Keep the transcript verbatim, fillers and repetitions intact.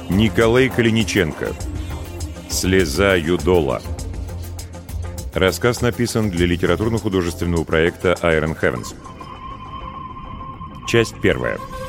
Николай Калиниченко. «Слеза Юдола». Рассказ написан для литературно-художественного проекта Iron Heavens. Часть первая.